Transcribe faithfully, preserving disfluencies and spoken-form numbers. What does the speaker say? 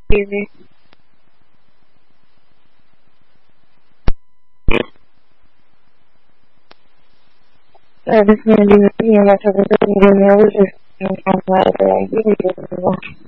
Easy. Uh, this is going to be the P M. I took a video. I was just from my other idea.